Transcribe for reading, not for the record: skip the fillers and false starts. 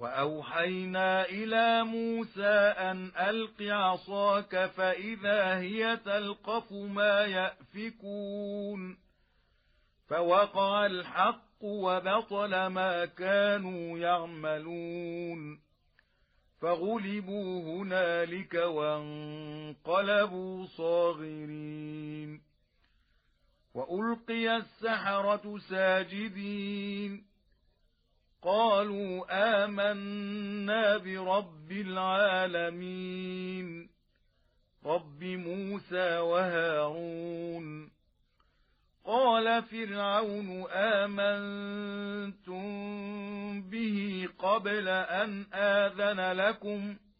وأوحينا إلى موسى أن ألق عصاك فإذا هي تلقف ما يأفكون فوقع الحق وبطل ما كانوا يعملون فغلبوا هنالك وانقلبوا صاغرين وألقي السحرة ساجدين قالوا آمنا برب العالمين رب موسى وهارون قال فرعون آمنتم به قبل أن آذن لكم